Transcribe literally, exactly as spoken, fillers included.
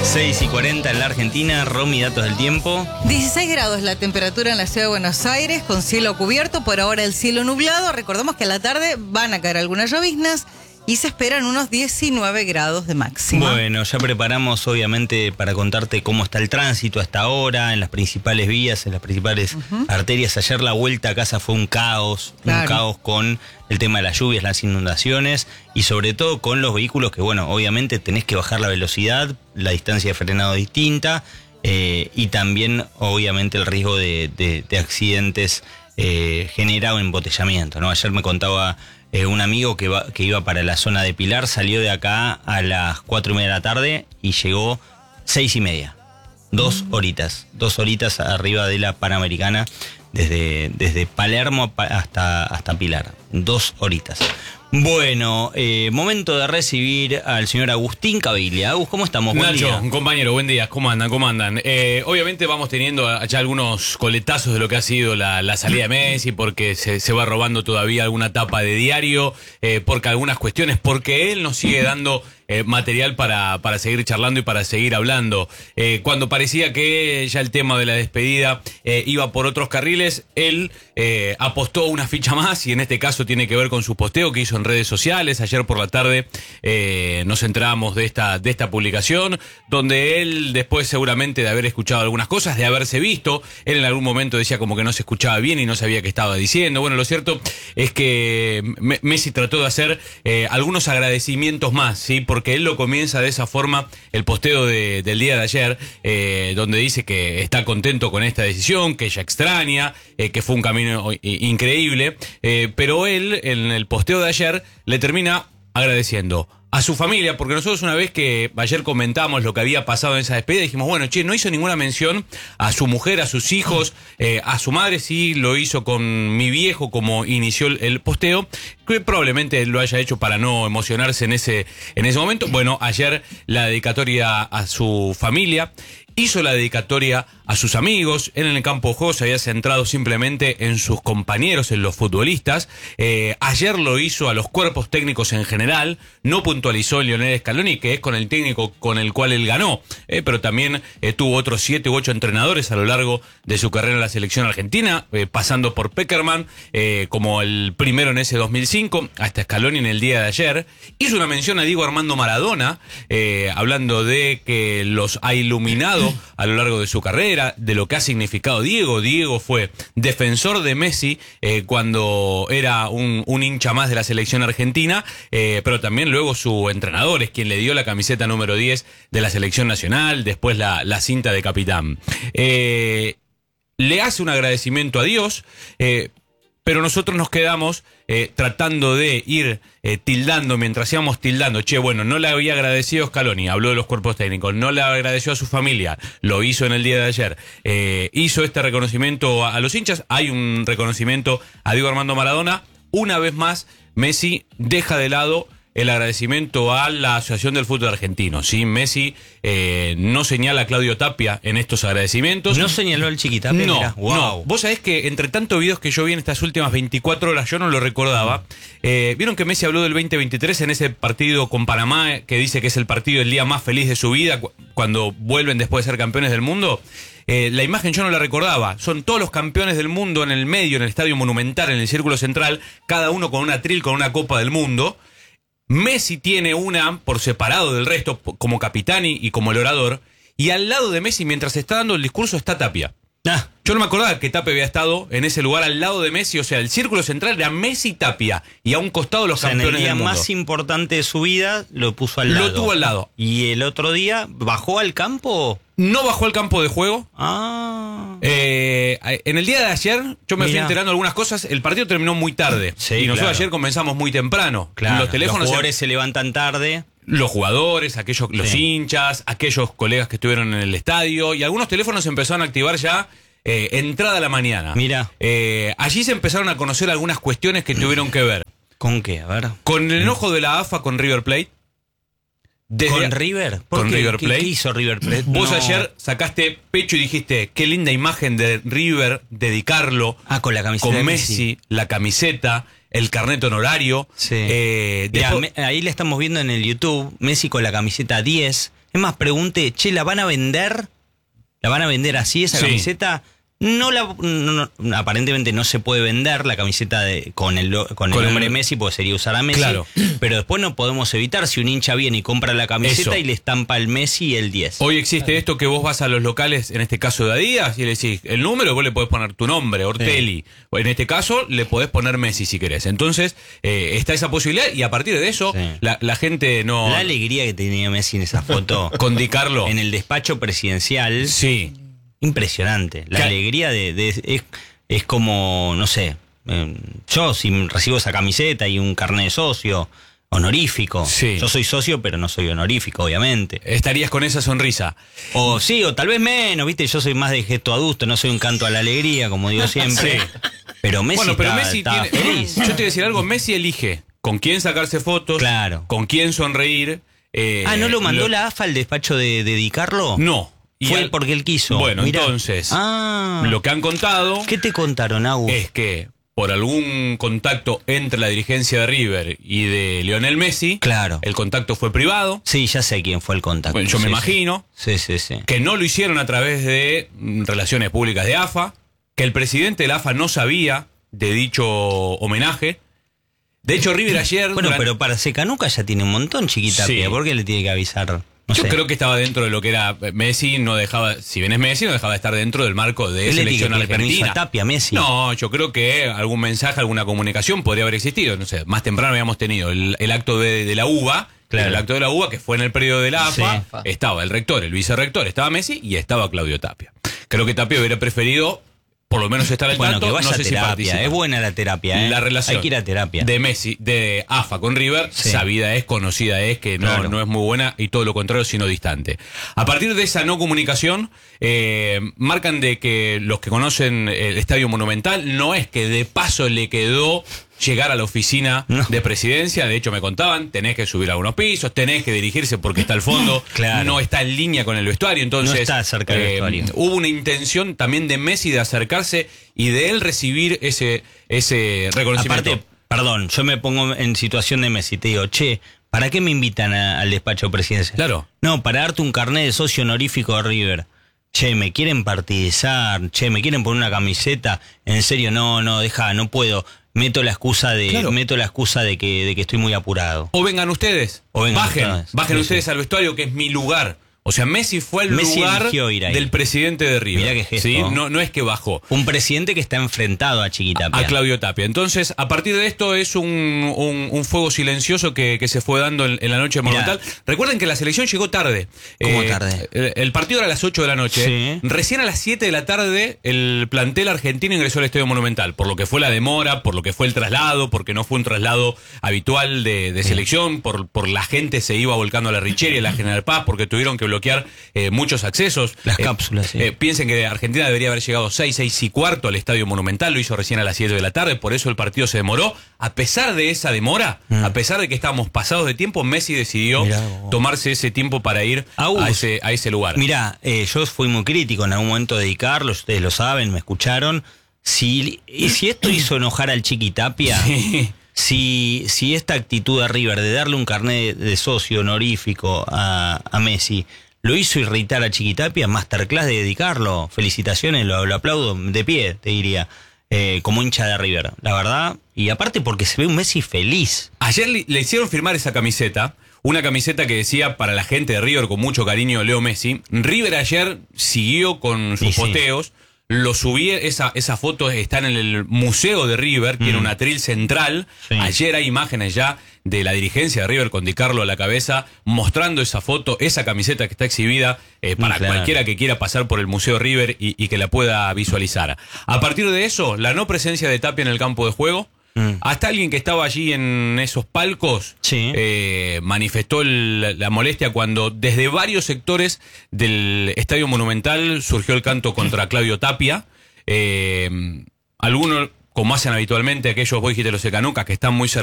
seis y cuarenta en la Argentina. Romy, datos del tiempo. dieciséis grados la temperatura en la ciudad de Buenos Aires, con cielo cubierto, por ahora el cielo nublado. Recordemos que a la tarde van a caer algunas lloviznas y se esperan unos diecinueve grados de máxima. Bueno, ya preparamos obviamente para contarte cómo está el tránsito hasta ahora, en las principales vías, en las principales uh-huh. arterias. Ayer la vuelta a casa fue un caos, claro. un caos con el tema de las lluvias, las inundaciones y sobre todo con los vehículos que, bueno, obviamente tenés que bajar la velocidad, la distancia de frenado distinta eh, y también, obviamente, el riesgo de, de, de accidentes eh, genera un embotellamiento, ¿no? Ayer me contaba eh, un amigo que, va, que iba para la zona de Pilar, salió de acá a las cuatro y media de la tarde y llegó seis y media. Dos mm. horitas, dos horitas arriba de la Panamericana. Desde, desde Palermo hasta, hasta Pilar, dos horitas. Bueno, eh, momento de recibir al señor Agustín Caviglia. Agus, ¿cómo estamos? Buen Nacho, día. Un compañero, buen día. ¿Cómo andan? ¿Cómo andan? Eh, obviamente vamos teniendo ya algunos coletazos de lo que ha sido la, la salida de Messi, porque se, se va robando todavía alguna tapa de diario, eh, porque algunas cuestiones, porque él nos sigue dando eh, material para, para seguir charlando y para seguir hablando. Eh, cuando parecía que ya el tema de la despedida eh, iba por otros carriles, él eh, apostó una ficha más y en este caso tiene que ver con su posteo que hizo en redes sociales. Ayer por la tarde eh, nos enteramos de esta, de esta publicación, donde él, después seguramente de haber escuchado algunas cosas, de haberse visto, él en algún momento decía como que no se escuchaba bien y no sabía qué estaba diciendo. Bueno, lo cierto es que Messi trató de hacer eh, algunos agradecimientos más, ¿sí? Porque él lo comienza de esa forma, el posteo de, del día de ayer, eh, donde dice que está contento con esta decisión, que ella extraña, eh, que fue un camino increíble, eh, pero él en el posteo de ayer le termina agradeciendo a su familia, porque nosotros una vez que ayer comentamos lo que había pasado en esa despedida, dijimos, bueno, che, no hizo ninguna mención a su mujer, a sus hijos, eh, a su madre, sí lo hizo con mi viejo como inició el, el posteo, que probablemente lo haya hecho para no emocionarse en ese, en ese momento. Bueno, ayer la dedicatoria a su familia, hizo la dedicatoria a sus amigos. Él en el campo de juego se había centrado simplemente en sus compañeros, en los futbolistas. Eh, ayer lo hizo a los cuerpos técnicos en general. No puntualizó en Lionel Scaloni, que es con el técnico con el cual él ganó. Eh, pero también eh, tuvo otros siete u ocho entrenadores a lo largo de su carrera en la selección argentina, eh, pasando por Peckerman, eh, como el primero en ese dos mil cinco, hasta Scaloni en el día de ayer. Hizo una mención a Diego Armando Maradona, eh, hablando de que los ha iluminado a lo largo de su carrera, de lo que ha significado Diego. Diego fue defensor de Messi eh, cuando era un, un hincha más de la selección argentina, eh, pero también luego su entrenador es quien le dio la camiseta número diez de la selección nacional, después la, la cinta de capitán. Eh, le hace un agradecimiento a Dios, eh, pero nosotros nos quedamos eh, tratando de ir eh, tildando, mientras íbamos tildando, che, bueno, no le había agradecido a Scaloni, habló de los cuerpos técnicos, no le agradeció a su familia, lo hizo en el día de ayer, eh, hizo este reconocimiento a, a los hinchas, hay un reconocimiento a Diego Armando Maradona. Una vez más, Messi deja de lado el agradecimiento a la Asociación del Fútbol Argentino, ¿sí? Messi eh, no señala a Claudio Tapia en estos agradecimientos. ¿No señaló al Chiqui Tapia? No, Mira, wow. no. Vos sabés que entre tantos videos que yo vi en estas últimas veinticuatro horas, yo no lo recordaba. Eh, ¿Vieron que Messi habló del veinte veintitrés en ese partido con Panamá, que dice que es el partido del día más feliz de su vida, cu- cuando vuelven después de ser campeones del mundo? Eh, la imagen yo no la recordaba. Son todos los campeones del mundo en el medio, en el Estadio Monumental, en el Círculo Central, cada uno con un atril, con una Copa del Mundo. Messi tiene una por separado del resto, como capitán y, y como el orador, y al lado de Messi, mientras está dando el discurso, está Tapia. Ah. Yo no me acordaba que Tapia había estado en ese lugar al lado de Messi, o sea, el círculo central era Messi y Tapia, y a un costado los o sea, campeones en el día del mundo. más importante de su vida lo puso al lado. Lo tuvo al lado. ¿Y el otro día bajó al campo? No bajó al campo de juego. Ah. Eh, en el día de ayer, yo me Mirá. fui enterando algunas cosas. El partido terminó muy tarde. Sí, y nosotros claro. ayer comenzamos muy temprano. Claro, Los teléfonos. los jugadores se levantan tarde. Los jugadores, aquellos, los Sí. hinchas, aquellos colegas que estuvieron en el estadio. Y algunos teléfonos se empezaron a activar ya eh, entrada a la mañana. Mira. Eh, allí se empezaron a conocer algunas cuestiones que tuvieron que ver. ¿Con qué? A ver. Con el enojo de la A F A con River Plate. Desde ¿Con River? ¿Por con qué? River ¿Qué- Plate. ¿Qué hizo River Plate? Vos No. ayer sacaste pecho y dijiste, qué linda imagen de River, dedicarlo. Ah, con la camiseta Con de Messi, Messi. la camiseta, el carnet honorario. Sí. Eh, Mirá, después- me- ahí le estamos viendo en el YouTube, Messi con la camiseta diez. Es más, pregunté, che, ¿la van a vender? ¿La van a vender así esa Sí. camiseta? No la, no, no, aparentemente no se puede vender la camiseta de, con el, con Con el nombre el- Messi, porque sería usar a Messi. Claro. Pero después no podemos evitar si un hincha viene y compra la camiseta Eso. y le estampa el Messi y el diez. Hoy existe esto que vos vas a los locales, en este caso de Adidas, y le decís el número, vos le podés poner tu nombre, Ortelli. O en este caso, le podés poner Messi si querés. Entonces, eh, está esa posibilidad y a partir de eso, Sí. la, la gente no... La alegría que tenía Messi en esa foto. Con Di Carlo. En el despacho presidencial. Sí. Impresionante. La Ca- alegría de, de- es, es como, no sé, eh, yo si recibo esa camiseta y un carnet de socio honorífico. Sí. Yo soy socio, pero no soy honorífico, obviamente. Estarías con esa sonrisa. O sí, o tal vez menos, viste, yo soy más de gesto adusto, no soy un canto a la alegría, como digo siempre. Sí. Pero Messi Bueno, pero está, Messi está tiene... feliz. Yo te voy a decir algo, Messi elige con quién sacarse fotos, Claro. con quién sonreír. eh, Ah, ¿no lo mandó la A F A al despacho de, de Di Carlo? No. Y Fue al- porque él quiso. Bueno, Mirá. entonces, Ah. lo que han contado ¿Qué te contaron, Agus? es que por algún contacto entre la dirigencia de River y de Lionel Messi, Claro. el contacto fue privado, Sí, ya sé quién fue el contacto. Bueno, yo me Sí, imagino. Sí, sí, sí. que no lo hicieron a través de mm, relaciones públicas de A F A, que el presidente de la A F A no sabía de dicho homenaje. De hecho, River ayer... Bueno, durante- pero para Secanuca ya tiene un montón, chiquita. Sí. ¿Por qué le tiene que avisar? No Yo sé. creo que estaba dentro de lo que era Messi, no dejaba, si bien es Messi, no dejaba de estar dentro del marco de Él le tiene selección que pedir permiso argentina. a Tapia, Messi. No, yo creo que algún mensaje, alguna comunicación podría haber existido. No sé, más temprano habíamos tenido el, el acto de, de la U B A, Claro. el acto de la U B A que fue en el periodo de la A F A, Sí. estaba el rector, el vicerrector, estaba Messi y estaba Claudio Tapia. Creo que Tapia hubiera preferido por lo menos estar al Bueno, tanto, que vaya no sé a si terapia. participa. Es buena la terapia, ¿eh? La relación Hay que ir a terapia. de Messi, de A F A con River, Sí. sabida es, conocida es, que no, Claro. no es muy buena y todo lo contrario, sino distante. A partir de esa no comunicación, eh, marcan de que los que conocen el Estadio Monumental, no es que de paso le quedó llegar a la oficina No. de presidencia, de hecho me contaban, tenés que subir algunos pisos, tenés que dirigirse porque está al fondo, Claro. no está en línea con el vestuario, entonces No está cerca del eh, vestuario. hubo una intención también de Messi de acercarse y de él recibir ese, ese reconocimiento. Aparte, perdón, yo me pongo en situación de Messi. Te digo, che, ¿para qué me invitan a- al despacho presidencial? Claro. No, para darte un carnet de socio honorífico de River. Che, me quieren partidizar, che, me quieren poner una camiseta. En serio, no, no, deja, no puedo. Meto la excusa de, Claro. meto la excusa de que, de que estoy muy apurado. O vengan ustedes, O vengan bajen, ustedes. bajen Sí, ustedes sí. al vestuario que es mi lugar. O sea, Messi fue el Messi lugar eligió ir ahí. del presidente de River. Mirá qué gesto. ¿Sí? No, no es que bajó. Un presidente que está enfrentado a Chiquitapia. A Claudio Tapia. Entonces, a partir de esto es un, un, un fuego silencioso que, que se fue dando en, en la noche Mirá. monumental. Recuerden que la selección llegó tarde. ¿Cómo tarde? El, el partido era a las ocho de la noche. Sí. Recién a las siete de la tarde el plantel argentino ingresó al Estadio Monumental. Por lo que fue la demora, por lo que fue el traslado, porque no fue un traslado habitual de, de selección, por, por la gente se iba volcando a la Richeri, a la General Paz, porque tuvieron que bloquear eh, muchos accesos. Las Eh, cápsulas, sí. eh, Piensen que Argentina debería haber llegado seis, seis y cuarto al Estadio Monumental, lo hizo recién a las siete de la tarde, por eso el partido se demoró. A pesar de esa demora, Mm. a pesar de que estábamos pasados de tiempo, Messi decidió Mirá vos. tomarse ese tiempo para ir Agus, a ese, a ese lugar. Mirá, eh, yo fui muy crítico en algún momento de dedicarlo, ustedes lo saben, me escucharon. Si, y si esto hizo enojar al Chiquitapia, Sí. si, si esta actitud de River de darle un carnet de socio honorífico a, a Messi lo hizo irritar a Chiquitapia, masterclass de dedicarlo. Felicitaciones, lo, lo aplaudo de pie, te diría, eh, como hincha de River, la verdad. Y aparte porque se ve un Messi feliz. Ayer le, le hicieron firmar esa camiseta, una camiseta que decía para la gente de River con mucho cariño Leo Messi. River ayer siguió con sus Y sí. posteos, lo subí, esa, esa foto está en el museo de River, tiene Mm. un atril central. Sí. Ayer hay imágenes ya de la dirigencia de River con Di Carlo a la cabeza, mostrando esa foto, esa camiseta que está exhibida eh, para claro. cualquiera que quiera pasar por el Museo River y, y que la pueda visualizar. A partir de eso, la no presencia de Tapia en el campo de juego, Mm. hasta alguien que estaba allí en esos palcos Sí. eh, manifestó el- la molestia cuando desde varios sectores del Estadio Monumental surgió el canto contra Claudio Tapia. Eh, algunos, como hacen habitualmente aquellos, vos dijiste los secanucas, que están muy cerca